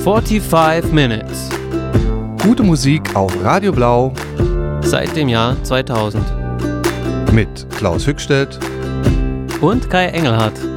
45 Minutes. Gute Musik auf Radio Blau. Seit dem Jahr 2000. Mit Klaus Hückstedt Und Kai Engelhardt.